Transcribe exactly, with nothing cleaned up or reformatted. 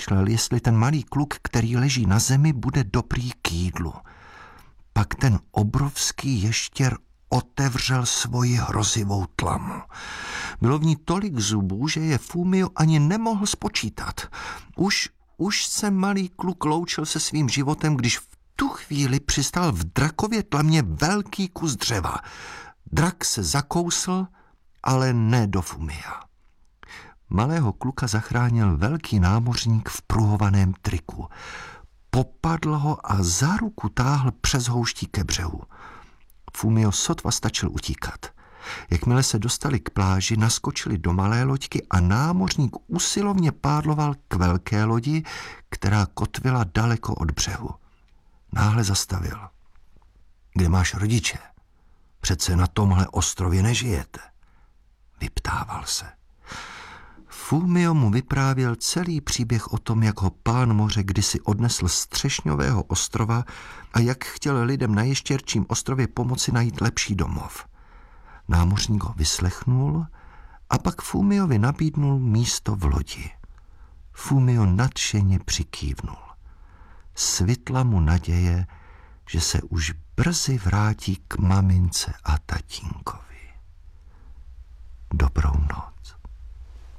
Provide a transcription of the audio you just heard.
přemýšlel, jestli ten malý kluk, který leží na zemi, bude dobrý k jídlu. Pak ten obrovský ještěr otevřel svoji hrozivou tlamu. Bylo v ní tolik zubů, že je Fumio ani nemohl spočítat. Už, už se malý kluk loučil se svým životem, když v tu chvíli přistál v drakově tlamě velký kus dřeva. Drak se zakousl, ale ne do Fumia. Malého kluka zachránil velký námořník v pruhovaném triku. Popadl ho a za ruku táhl přes houští ke břehu. Fumio sotva stačil utíkat. Jakmile se dostali k pláži, naskočili do malé loďky a námořník usilovně pádloval k velké lodi, která kotvila daleko od břehu. Náhle zastavil. Kde máš rodiče? Přece na tomhle ostrově nežijete. Vyptával se. Fumio mu vyprávěl celý příběh o tom, jak ho pán moře kdysi odnesl z Třešňového ostrova a jak chtěl lidem na Ještěrčím ostrově pomoci najít lepší domov. Námořník ho vyslechnul a pak Fumiovi nabídnul místo v lodi. Fumio nadšeně přikývnul. Svitla mu naděje, že se už brzy vrátí k mamince a tatínkovi. Dobrou noc.